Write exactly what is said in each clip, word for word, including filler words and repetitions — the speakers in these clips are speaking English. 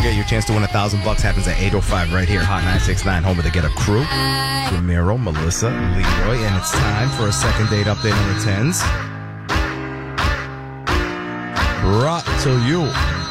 forget your chance to win a thousand bucks happens at eight oh five right here. Hot nine six nine, home of the Get Up Crew. Ramiro, Melissa, Leroy, and it's time for a second date update on the tens. Brought to you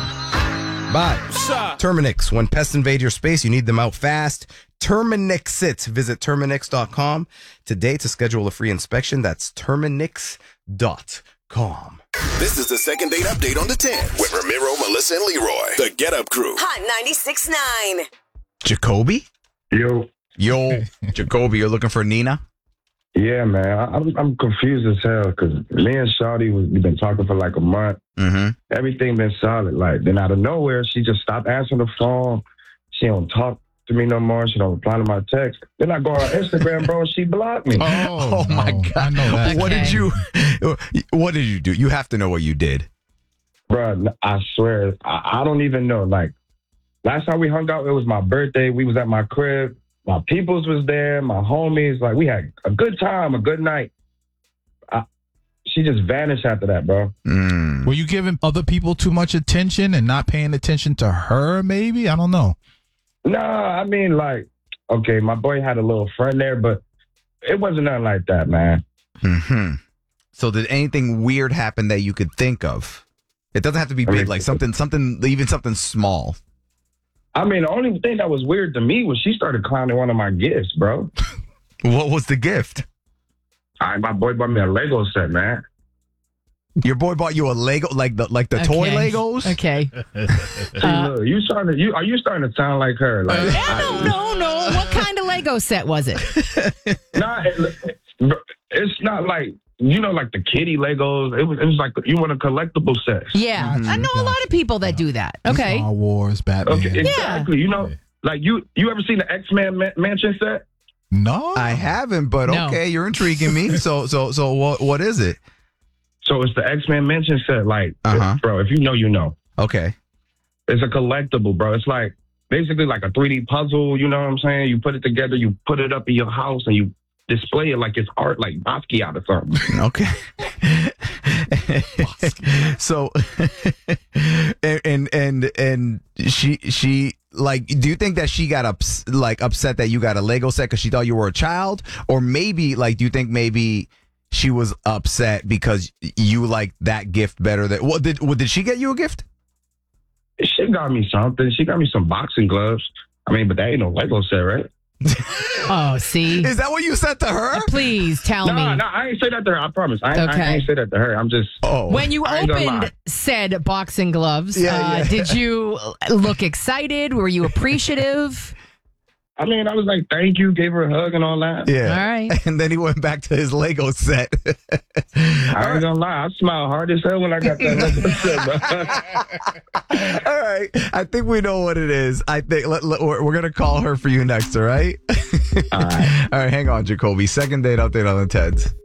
by Terminix. When pests invade your space, you need them out fast. Terminix it. Visit Terminix dot com today to schedule a free inspection. That's Terminix dot com. This is the second date update on the ten with Ramiro, Melissa, and Leroy. The Get Up Crew. Hot ninety-six point nine. Jacoby? Yo. Yo. Jacoby, you're looking for Nina? Yeah, man. I, I'm I'm confused as hell because me and Shawty, was, we've been talking for like a month. Mm-hmm. Everything been solid. Like, then out of nowhere, she just stopped answering the phone. She don't talk to me no more. She don't reply to my text. Then I go on Instagram, bro, and she blocked me. Oh, oh my no, God. I know that. What Okay. did you, what did you do? You have to know what you did. Bro, I swear, I, I don't even know. Like, last time we hung out, it was my birthday. We was at my crib. My peoples was there, my homies. Like, we had a good time, a good night. I, she just vanished after that, bro. Mm. Were you giving other people too much attention and not paying attention to her, maybe? I don't know. No, I mean, like, okay, my boy had a little friend there, but it wasn't nothing like that, man. Mm-hmm. So did anything weird happen that you could think of? It doesn't have to be I big, mean, like something, something, even something small. I mean, the only thing that was weird to me was she started clowning one of my gifts, bro. What was the gift? All right, my boy bought me a Lego set, man. Your boy bought you a Lego, like the like the toy Okay. Legos? Okay. See, look, you starting to, you are you starting to sound like her? Like, No, no, no. What kind of Lego set was it? Nah, it, it's not like, you know, like the kitty Legos. It was, it was like, you want a collectible set. Yeah. I know a lot of people that do that. Okay. Star Wars, Batman. Okay, exactly. You know, like you, you ever seen the X-Men ma- mansion set? No. I haven't, but No. okay, you're intriguing me. So, so, so, what? What is it? So it's the X-Men mansion set. Like, Uh-huh. bro, if you know, you know. Okay. It's a collectible, bro. It's like basically like a three D puzzle. You know what I'm saying? You put it together, you put it up in your house, and you display it like it's art, like Basquiat or something. Okay. So, and, and and and she she like, do you think that she got ups, like upset that you got a Lego set because she thought you were a child, or maybe like, do you think maybe she was upset because you like that gift better than what did what did she get you a gift? She got me something. She got me some boxing gloves. I mean, but that ain't no Lego set, right? Oh, see? Is that what you said to her? Please tell No, me. no, I ain't say that to her. I promise. I, ain't- Okay. I ain't say that to her. I'm just. Oh, When you I ain't gonna lie. opened said boxing gloves, Yeah, uh, yeah. did you look excited? Were you appreciative? I mean, I was like, thank you, gave her a hug and all that. yeah. All right. And then he went back to his Lego set. I ain't gonna lie. I smiled hard as hell when I got that Lego set, bro. All right, I think we know what it is. I think let, let- we're, we're gonna call her for you next. All right. All right. All right. Hang on, Jacoby. Second date update on the Teds.